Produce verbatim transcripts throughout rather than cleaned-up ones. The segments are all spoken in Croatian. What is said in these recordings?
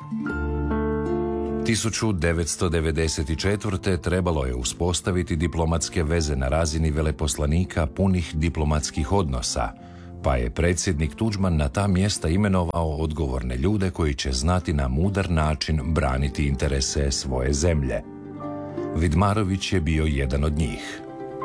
tisuću devetsto devedeset četvrte. trebalo je uspostaviti diplomatske veze na razini veleposlanika punih diplomatskih odnosa, pa je predsjednik Tuđman na ta mjesta imenovao odgovorne ljude koji će znati na mudar način braniti interese svoje zemlje. Vidmarović je bio jedan od njih.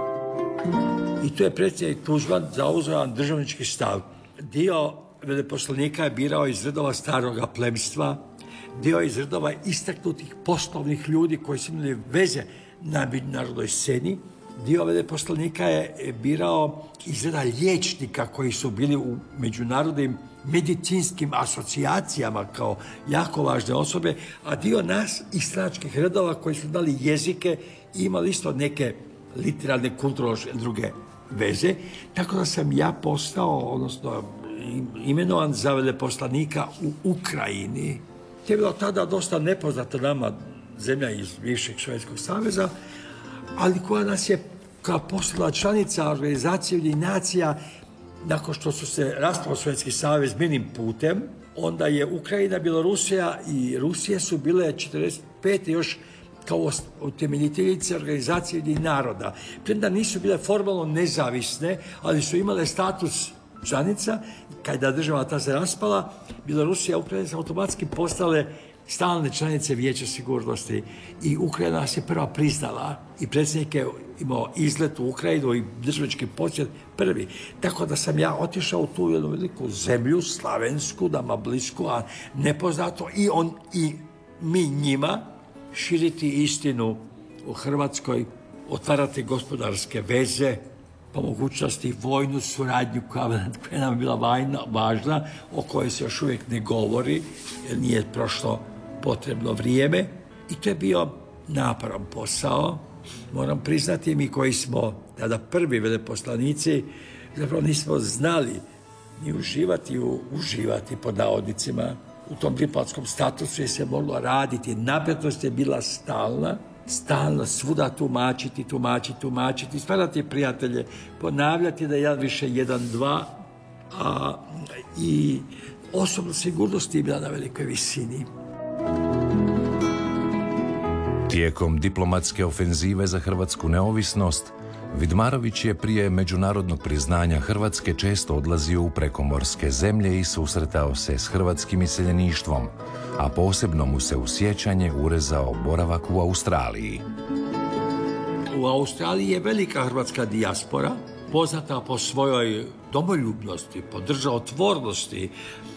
I tu je predsjednik Tuđman zauzeo državnički stav. Dio veleposlanika je birao iz redova staroga plemstva, dio iz redova istaknutih poslovnih ljudi koji su imali veze na međunarodnoj sceni. Dio veleposlanika je birao iz reda liječnika koji su bili u međunarodnim medicinskim asocijacijama kao jako važne osobe, a dio nas iz stranačkih redova koji su dali jezike i imali isto neke literarne, kulturološke druge veze. Tako da sam ja postao, odnosno imenovan za veleposlanika u Ukrajini. To je bilo tada dosta nepoznata nama zemlja iz bivšeg Sovjetskog saveza, ali koja nas je kao postala članica organizacije Ujedinjenih nacija nakon što su se raspao Sovjetski savez mirnim putem, onda je Ukrajina, Bjelorusija i Rusija su bile četrdeset pete još kao utemeljiteljice organizacije Ujedinjenih naroda. Premda nisu bile formalno nezavisne, ali su imale status članica. Kada država ta se raspala, Bjelorusija i Ukrajina su automatski postale stalne članice Vijeća sigurnosti i Ukrajina nas je prva priznala i predsjednik je imao izlet u Ukrajinu i državnički posjet prvi. Tako da sam ja otišao u tu jednu veliku zemlju, slavensku, nama blisku, a nepoznato, i on i mi njima širiti istinu u Hrvatskoj, otvarati gospodarske veze, po mogućnosti vojnu suradnju koja, koja nam je bila vajna, važna, o kojoj se još uvijek ne govori, jer nije prošlo potrebno vrijeme. I to je bio naporan posao. Moram priznati, mi koji smo tada prvi veleposlanici, zapravo nismo znali ni uživati, u, uživati pod navodnicima u tom diplomatskom statusu, je se moglo raditi. Napetost je bila stalna, stalno svuda tumačiti, tumačiti, tumačiti, stvarati prijatelje, ponavljati da je jedan više jedan, dva, a i osobna sigurnost je bila na velikoj visini. Tijekom diplomatske ofenzive za hrvatsku neovisnost, Vidmarović je prije međunarodnog priznanja Hrvatske često odlazio u prekomorske zemlje i susretao se s hrvatskim iseljeništvom, a posebno mu se u sjećanje urezao boravak u Australiji. U Australiji je velika hrvatska dijaspora, poznata po svojoj domoljubnosti, po državotvornosti,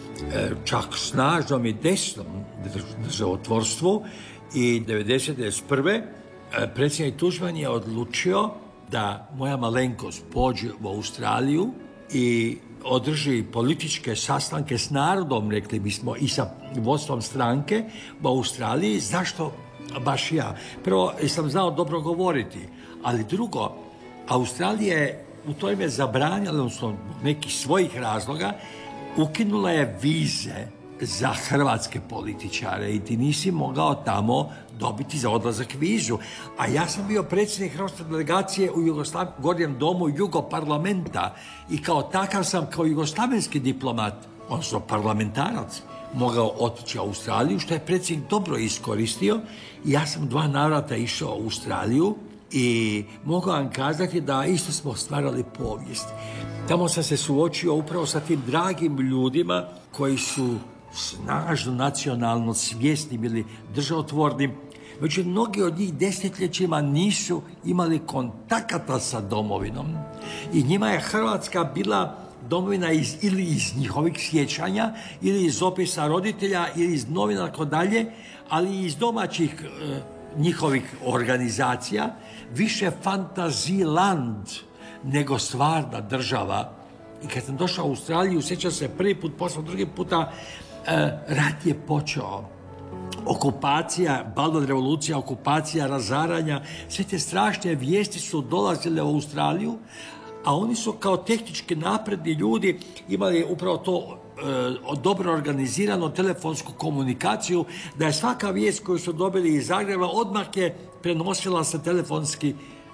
čak snažnom i desnom državotvorstvu, i devedeset prve. predsjednik Tuđman je odlučio da moja malenkost pođe u Australiju i održi političke sastanke s narodom, rekli bismo, i sa vodstvom stranke u Australiji. Zašto baš ja? Prvo, sam znao dobro govoriti, ali drugo, Australija je u to ime zabranila, odnosno nekih svojih razloga, ukinula je vize za hrvatske političare i ti nisi mogao tamo dobiti za odlazak vizu. A ja sam bio predsjednik hrvatske delegacije u Jugoslav... Gornjem domu Jugoparlamenta i kao takav sam, kao jugoslavenski diplomat, odnosno parlamentarac, mogao otići u Australiju, što je predsjednik dobro iskoristio. I ja sam dva navrata išao u Australiju i mogu vam kazati da isto smo stvarali povijest. Tamo sam se suočio upravo sa tim dragim ljudima koji su snažno nacionalno svjesni bili, državotvorni. Međutim, mnogi od njih desetljećima nisu imali kontakata sa domovinom i njima je Hrvatska bila domovina iz, ili iz njihovih sjećanja, ili iz opisa roditelja, ili iz novina, tako dalje, ali i iz domaćih e, njihovih organizacija, više fantaziland nego stvarna država. I kad sam došao u Australiju, sjećam se prvi put, posle drugi puta, e, rat je počeo. Okupacija, Baldan revolucija, okupacija, razaranja, sve te strašne vijesti su dolazile u Australiju, a oni su kao tehnički napredni ljudi imali upravo to e, dobro organizirano telefonsku komunikaciju, da je svaka vijest koju su dobili iz Zagreba odmah je prenosila se telefonski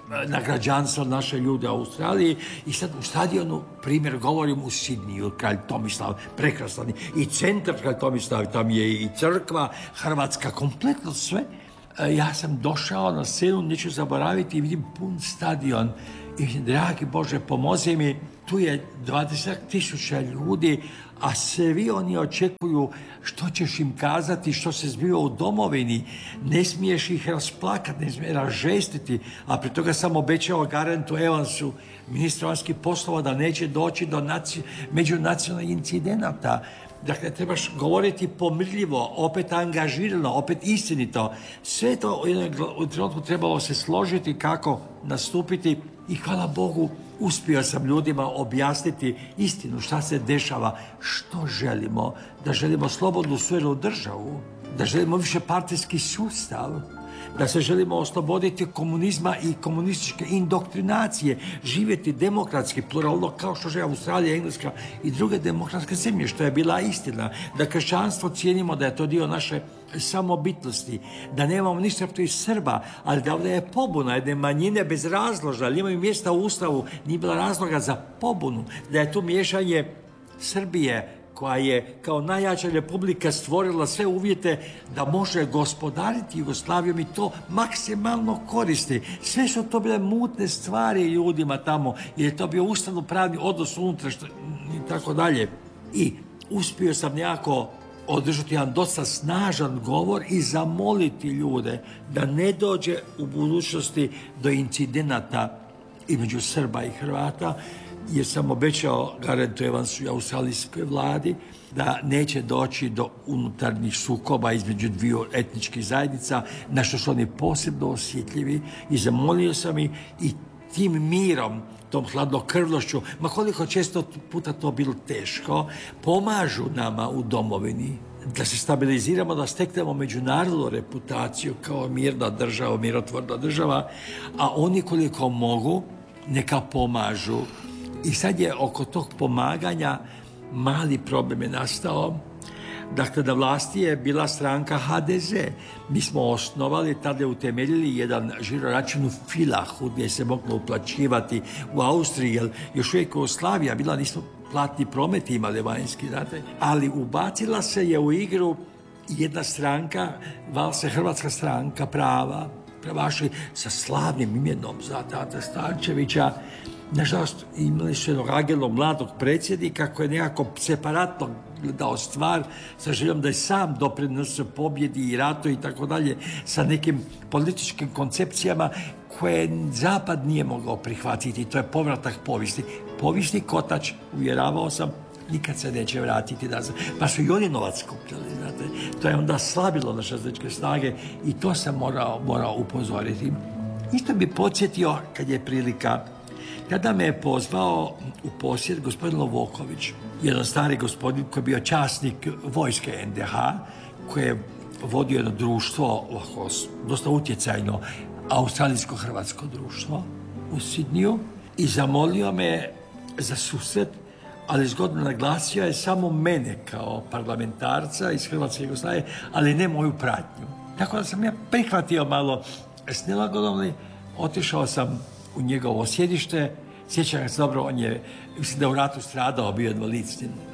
na građanstvo naše ljude u Australiji. I sad u stadionu, primjer, govorim u Sidniju, kralj Tomislav, prekrasan, i centar kralj Tomislav, tam je i crkva, Hrvatska, kompletno sve. Ja sam došao na scenu, neću zaboraviti, i vidim pun stadion. I dragi Bože, pomozi mi, tu je dvadeset tisuća ljudi, a svi oni očekuju što ćeš im kazati, što se zbiva u domovini. Ne smiješ ih rasplakati, ne smiješ razžestiti, a pri toga sam obećao Garantu Evansu, ministru vanjskih poslova, da neće doći do naci... međunacionalnih incidenata. Dakle, trebaš govoriti pomirljivo, opet angažirano, opet istinito. Sve to u jednom trenutku trebalo se složiti kako nastupiti i hvala Bogu uspio sam ljudima objasniti istinu šta se dešava, što želimo, da želimo slobodnu suverenu državu, da želimo više partijski sustav, da se želimo osloboditi komunizma i komunističke indoktrinacije, živjeti demokratski, pluralno, kao što žele Australija, Engleska i druge demokratske zemlje, što je bila istina, da kršćanstvo cijenimo, da je to dio naše samobitnosti, da nemamo ništa protiv Srba, ali da ovdje je pobuna jedne manjine bez razloga, ali imaju mjesta u Ustavu, nije bila razloga za pobunu, da je tu miješanje Srbije, koja je kao najjača republika stvorila sve uvjete da može gospodariti Jugoslavijom i to maksimalno koristi. Sve su to bile mutne stvari ljudima tamo, jer je to bio ustavno-pravni odnos unutra i tako dalje. I uspio sam nekako održati jedan dosta snažan govor i zamoliti ljude da ne dođe u budućnosti do incidenata između Srba i Hrvata, jer sam obećao Garantu Evansu i australijskoj vladi da neće doći do unutarnjih sukoba između dviju etničkih zajednica, na što su oni posebno osjetljivi, i zamolio sam ih i tim mirom, tom hladnokrvnošću, ma koliko često puta to bilo teško, pomažu nama u domovini, da se stabiliziramo, da steknemo međunarodnu reputaciju kao mirna država, mirotvorna država, a oni koliko mogu, neka pomažu. I sad je oko tog pomaganja mali problem je nastao. Dakle, na vlasti je bila stranka H D Z. Mi smo osnovali, tada je utemeljili jedan žiroračun u Filahu, gdje se moglo uplaćivati u Austriji, jer još uvijek Jugoslavija bila, nismo platni promet imali vanjski, znate, ali ubacila se je u igru jedna stranka, vala se Hrvatska stranka prava, pravaši sa slavnim imenom za tata Starčevića. Nažalost, imali su jednog agilnog mladog predsjednika koji je nekako separatno gledao stvar sa željom da je sam doprinosio pobjedi i ratu i tako dalje, sa nekim političkim koncepcijama koje Zapad nije mogao prihvatiti. To je povratak povijesti. Povijesni kotač, uvjeravao sam, nikad se neće vratiti nazad. Pa su i oni novac skupljali, znate. To je onda slabilo naše zajedničke snage i to sam morao, morao upozoriti. Isto bi podsjetio, kad je prilika, kada me je pozvao u posjet gospodin Lovoković, jedan stari gospodin koji je bio časnik vojske N D H, koji je vodio jedno društvo, ovako, dosta utjecajno, australijsko-hrvatsko društvo u Sidniju, i zamolio me za susret, ali zgodno naglasio je samo mene kao parlamentarca iz Hrvatske i Jugoslavije, ali ne moju pratnju. Tako da sam ja prihvatio malo s nelagodom, otišao sam u njegovo sjedište. Sjećam se dobro, on je, mislim da u ratu stradao, bio invalid,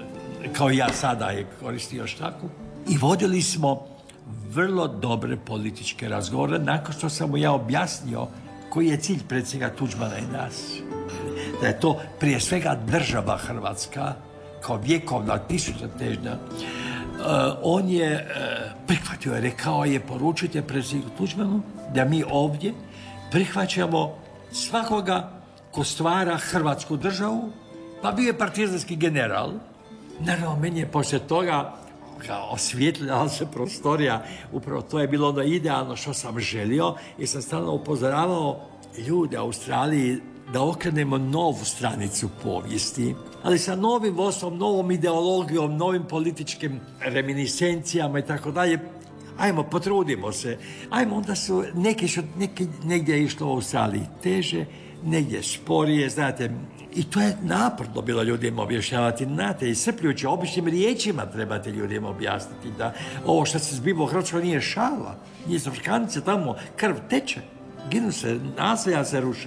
kao i ja sada je koristio štaku. I vodili smo vrlo dobre političke razgovore, nakon što sam mu ja objasnio koji je cilj predsjednika Tuđmana i nas. Da je to prije svega država Hrvatska, kao vjekovna, tisućljećna. Uh, on je uh, prihvatio, rekao je, poručite predsjedniku Tuđmanu da mi ovdje prihvaćamo svakoga ko stvara Hrvatsku državu, pa bio je partizanski general. Naravno, meni je poslije toga osvjetljala se prostorija, upravo to je bilo ono idealno što sam želio, jer sam stalno upozoravao ljude u Australiji da okrenemo novu stranicu povijesti, ali sa novim vodstvom, novom ideologijom, novim političkim reminiscencijama i tako dalje. Ajmo, potrudimo se. Ajmo, onda su, neki su, neki, negdje je išlo u Australiji teže, negdje sporije, znate, i to je naporno bilo ljudima objašnjavati, znate, i srpljujući običnim riječima trebate ljudima objasniti da ovo što se zbiva u Hrvatskoj nije šala, nije Afrikanice, tamo krv teče. Ginu se, naselja se ruše.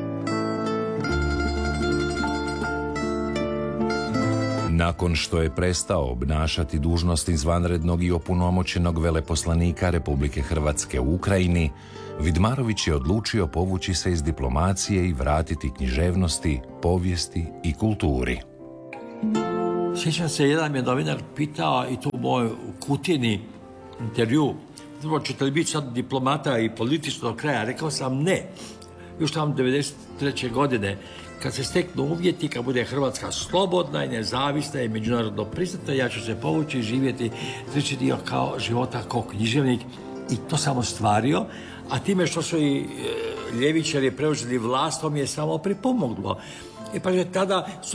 Nakon što je prestao obnašati dužnost izvanrednog i opunomoćenog veleposlanika Republike Hrvatske u Ukrajini, Vidmarović je odlučio povući se iz diplomacije i vratiti književnosti, povijesti i kulturi. Sjećam se, jedan je novinar pitao, i to u mojoj Kutini intervju, ćete li biti sad diplomata i politično do kraja? Rekao sam ne. Još tamo devedeset treće godine, kad se steknu uvjeti, kad bude Hrvatska slobodna i nezavisna i međunarodno priznata, ja ću se povući i živjeti treći dio kao života kao književnik, i to sam ostvario, a time što su i ljevičari preuzeli vlast, to mi je samo pripomoglo. I pa tada su